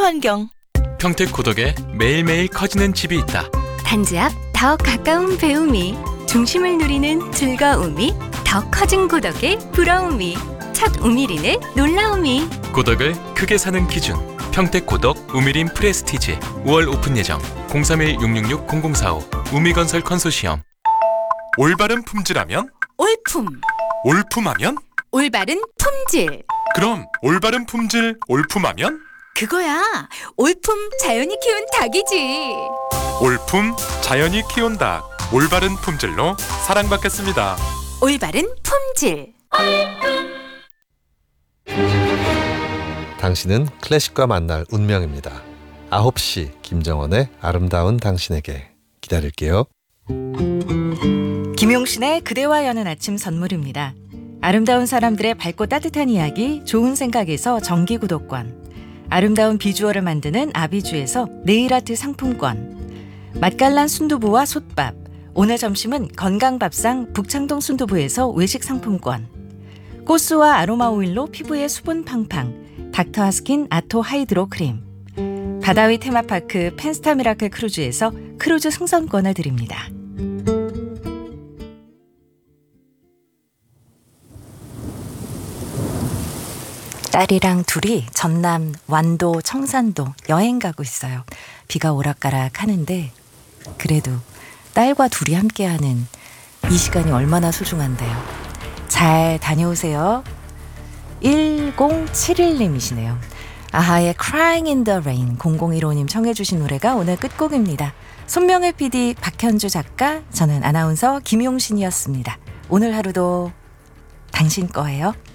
환경. 평택고덕에 매일매일 커지는 집이 있다. 단지 앞 더 가까운 배움이, 중심을 누리는 즐거움이, 더 커진 고덕의 부러움이, 첫 우미린의 놀라움이. 고덕을 크게 사는 기준. 평택고덕 우미린 프레스티지. 5월 오픈 예정. 031-666-0045 우미건설 컨소시엄. 올바른 품질하면? 올품. 올품하면? 올바른 품질. 그럼 올바른 품질 올품하면? 그거야. 올품 자연이 키운 닭이지. 올품 자연이 키운 닭. 올바른 품질로 사랑받겠습니다. 올바른 품질. 당신은 클래식과 만날 운명입니다. 9시 김정원의 아름다운 당신에게 기다릴게요. 김용신의 그대와 여는 아침 선물입니다. 아름다운 사람들의 밝고 따뜻한 이야기, 좋은 생각에서 정기 구독권, 아름다운 비주얼을 만드는 아비주에서 네일아트 상품권, 맛깔난 순두부와 솥밥, 오늘 점심은 건강밥상 북창동 순두부에서 외식 상품권, 꽃수와 아로마 오일로 피부에 수분 팡팡 닥터하스킨 아토 하이드로 크림, 바다위 테마파크 펜스타 미라클 크루즈에서 크루즈 승선권을 드립니다. 딸이랑 둘이 전남 완도 청산도 여행 가고 있어요. 비가 오락가락 하는데 그래도 딸과 둘이 함께하는 이 시간이 얼마나 소중한데요. 잘 다녀오세요. 1071님이시네요. 아하의 Crying in the Rain. 0015님 청해 주신 노래가 오늘 끝곡입니다. 손명혜 PD, 박현주 작가, 저는 아나운서 김용신이었습니다. 오늘 하루도 당신 거예요.